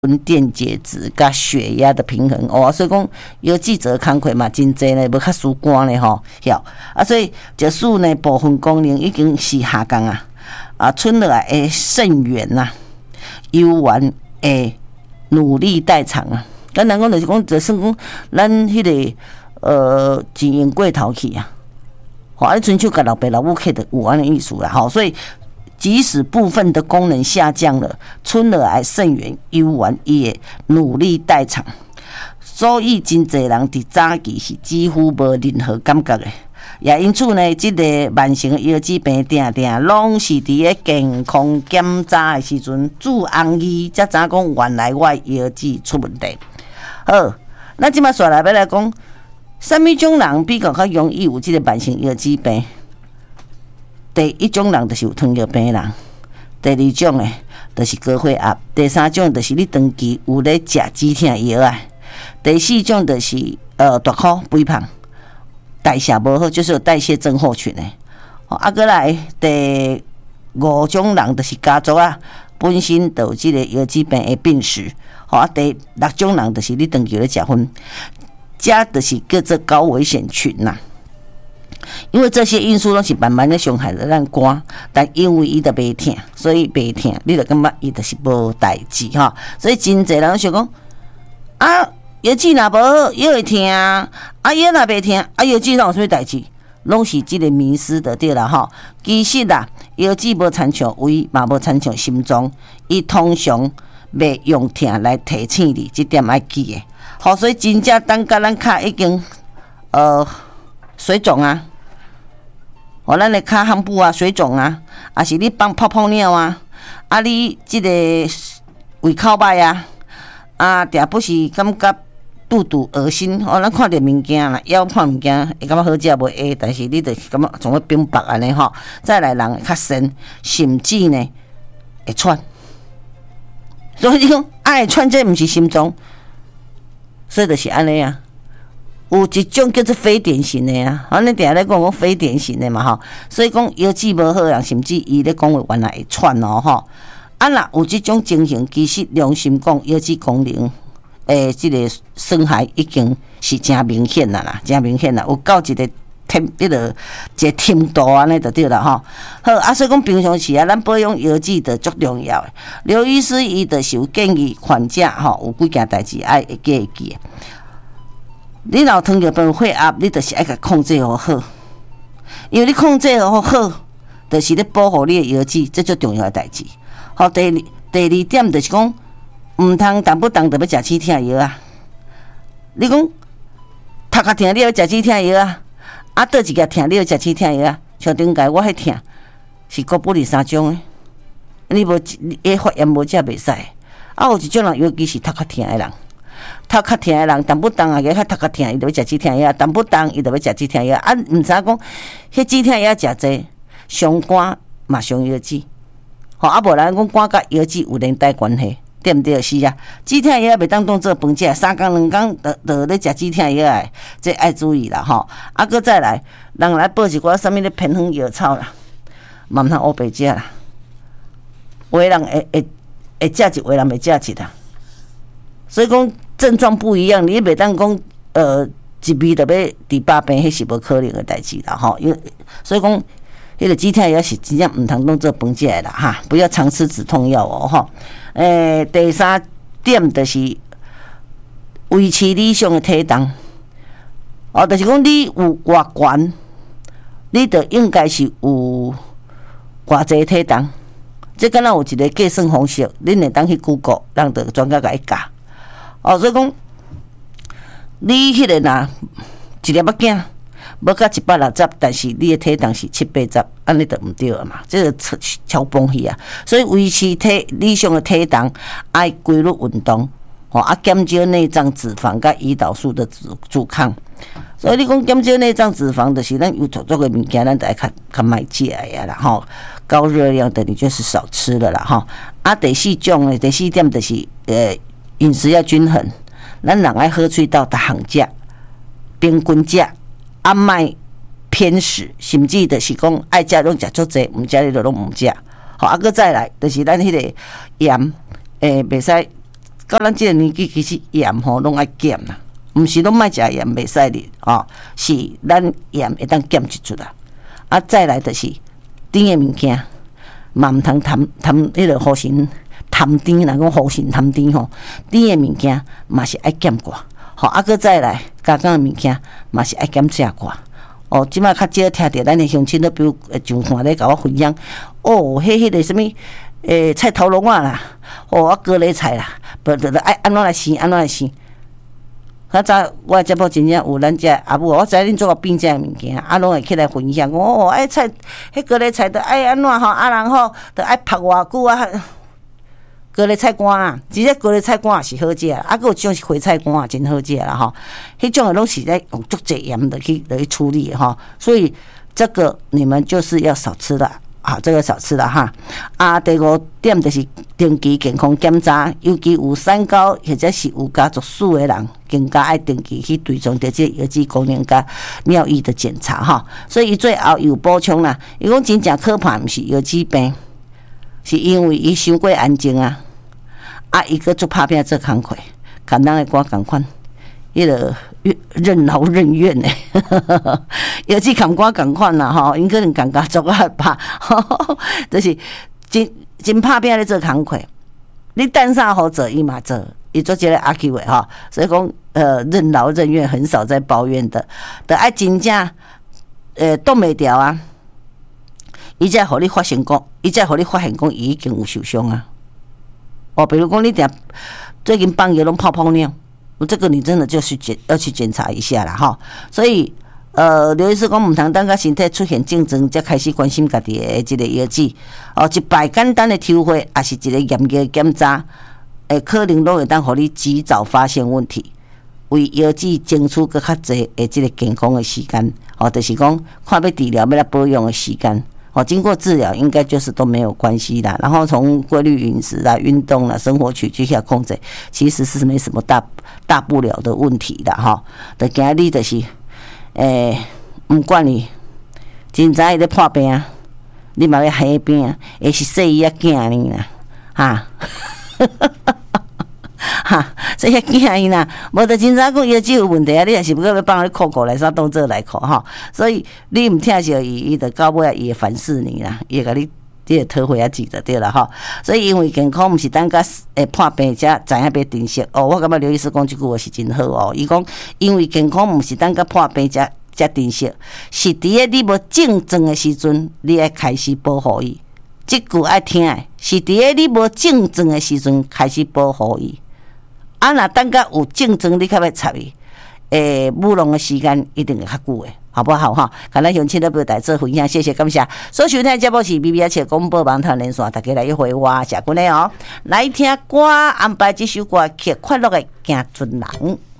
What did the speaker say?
电解质甲血压的平衡哦，所以讲药剂做工课嘛真济呢，无较输肝呢吼，晓啊，所以激素呢部分功能已经是下降啊，剩落来的肾源呐、幽丸的努力代偿啊，咱人讲就是讲，就算讲咱迄个钱用过头去啊，吼，啊，纯粹甲老爸老母客的有安的意思啦，吼，所以。即使部分的功能下降了，剩落来肾源、幽丸也努力代偿，所以真侪人伫早期是几乎无任何感觉的。也因此呢，即个慢性腰子病定定拢是伫咧健康检查的时阵，注红衣才知讲原来我腰子出问题。好，那即摆刷来要来讲，什么种人比较容易有即个慢性腰子病？第一种人就是有糖尿病人，第二种的就是高血压，第三种就是你长期有咧食止痛药啊，第四种就是大块肥胖，代谢无好，就是有代谢症候群的。过来第五种人就是家族啊，本身就有即个腰子病的病史。第六种人就是你长期咧食薰，这就是叫做高危险群呐。因为这些因素都是慢慢的伤害了咱肝，但因为伊就袂痛，所以袂痛，你就感觉伊就是无代志哈。所以真侪人想讲啊，腰子若无好，腰会痛啊，腰若袂痛，腰子哪有啥物代志？拢是即个迷失的对啦吼。其实啦，腰子无亲像胃，嘛无亲像心脏，伊通常袂用痛来提醒你，这点爱记的。好，所以真正当甲咱脚已经水肿啊。咱的骹项部啊水肿啊，还是你放泡泡尿啊，你即个胃口歹啊，定不是感觉肚肚恶心，咱看到物件啦，枵看物件会感觉好食袂下，但是你就是感觉总会冰白安尼吼。再来人会较神，甚至呢会喘，所以你讲会喘，这毋是心脏，所以就是安尼啊。有一种叫做非典型的啊，你定咧讲非典型的嘛吼，所以讲腰子无好人，甚至伊咧讲话原来会喘哦吼。若有即种情形，其实良心讲，腰子功能即个损害已经是真明显啦，真明显啦，有到一个程度安尼就对啦吼。好所以讲平常时咱保养腰子就足重要的。刘医师伊就是有建议患者有几件代志爱会记会记的。你若有糖尿病血压，你就是爱甲控制好，因为你控制好，就是咧保护你的腰子，这最重要的代志。好，第二点就是讲，毋通动不动就要食止痛药啊。你讲头壳痛，你要食止痛药啊？倒一个痛，你要食止痛药啊？像顶个我迄痛是国不离三种的，你无你发炎无食袂使。有一种人，尤其是头壳痛的人。头壳痛的人，动不动啊，头壳痛，伊就要食止痛药；动不动伊就要食止痛药。毋知讲，迄止痛药食济，伤肝嘛伤腰子。无人讲肝甲腰子有连带关系，对毋对？是啊，止痛药袂当当做饭食，3工2工就咧食止痛药诶，这爱注意啦吼。搁再来，人来报一寡啥物咧偏方药草啦，嘛毋通乌白食啦。有的人会食一，有的人袂食一啦。所以讲症状不一样，你袂当讲一味就要治百病，迄是无可能的代志啦吼。因为所以讲，迄个止痛药是真正毋通当做饭食的啦哈，不要常吃止痛药哦吼。第三点就是维持理想的体重，就是讲你有偌悬，你就应该是有偌济体重。这敢若有一个计算方式，恁会当去 Google， 人就专家甲伊教。所以讲，你迄个若一粒仔囝，无到160，但是你的体重是70-80，安尼就毋对了嘛，这个超崩去啊！所以维持理想的体重，爱规律运动，减少内脏脂肪甲胰岛素的阻抗。所以你讲减少内脏脂肪，就是咱有做个物件，咱就爱较卖食的啦吼。高热量的你就是少吃了啦吼。第四种的第四点就是饮食要均衡，咱人爱好喙到逐项食，平均食，莫偏食，甚至就是讲爱食拢食足济，毋食你就拢毋食。搁再来就是咱迄个盐，袂使到咱即个年纪，其实盐吼拢爱减啦，毋是拢莫食盐袂使哩哦，是咱盐会当减一chút啦。啊，再来就是甜诶物件，嘛毋通贪迄个好心贪甜，人讲好心贪甜吼，甜诶物件嘛是爱减寡。吼，啊，搁再来加工诶物件嘛是爱减食寡。哦，即摆较少听着咱诶乡亲都比如上看咧甲我分享，哦，迄个什物菜头龙啊啦，哦，啊高丽菜啦，不就爱安怎来生安怎来生。较早我诶节目真正有咱遮阿母，我知恁做个变遮物件，啊，拢会起来分享。哦，爱菜，迄高丽菜着爱安怎吼，啊，然后着爱晒偌久啊。高丽菜干啊，直接高丽菜干也是好食，啊，搁有种是花菜干也真好食啦吼。迄种诶拢是在用足济盐的去处理吼，所以这个你们就是要少吃的啊，这个少吃的哈。啊，第5点就是定期健康检查，尤其有三高或者是有家族史的人，更加爱定期去追踪着这药剂功能甲尿液的检查哈。所以伊最后有补充啦，伊讲真正可怕，毋是药剂病。是因为伊伤过安静啊，啊，伊个做拍拼做工课，简单的歌共款，迄个任劳任怨诶，尤其看歌共款啦吼，因可能感觉足啊拍，就是真拍拼咧做工课，你等啥好做伊嘛做，伊做一个阿 Q 诶吼，所以讲任劳任怨，很少在抱怨的，得爱真正挡袂牢啊。伊才互你发现讲，伊伊已经有受伤啊。哦，比如讲你最近放药拢泡泡尿，这个你真的就是要去检查一下啦哈。所以刘医师讲毋通等甲身体出现症状，才开始关心家己的这个药剂。哦，一摆简单的抽血，也是一个严格的检查，可能都会当互你及早发现问题，为药剂争取更较侪的这个健康的时间。哦，就是讲看要治疗要来保养的时间。哦，经过治疗应该就是都没有关系的。然后从规律饮食啦、运动啦、生活起居下控制，其实是没什么大不了的问题的哈。就今日就是，不管你真早伊咧破病啊，你嘛要黑病啊，也是说伊啊囝呢啦，哈。哈，这些囝伊呐，无得真早讲药剂有问题啊！你若是不过要帮伊扣来啥动作来扣哈，所以你唔听着伊就到尾伊会烦死你啦，伊会甲你个讨回啊记就对了哈。所以因为健康毋是等甲破病才知影要珍惜哦。我感觉刘医师讲这句话是真好哦。伊讲因为健康毋是等甲破病才珍惜，是伫个你无症状的时阵，你爱开始保护伊。这句爱听的，是伫个你无症状的时阵开始保护伊。啊，若等甲有症状，你较要插伊，舞弄的时间一定会较久的，好不好哈？看咱乡亲都不带做分享，谢谢感谢。所收听节目是 BBH 广播网台连线，大家来一回话，谢君的哦，来听歌安排这首歌，去快乐的行船人。